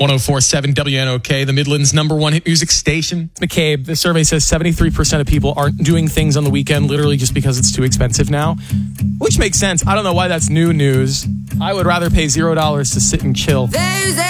104.7 WNOK, the Midlands' number one hit music station. McCabe, the survey says 73% of people aren't doing things on the weekend literally just because it's too expensive now, which makes sense. I don't know why that's new news. I would rather pay $0 to sit and chill. There's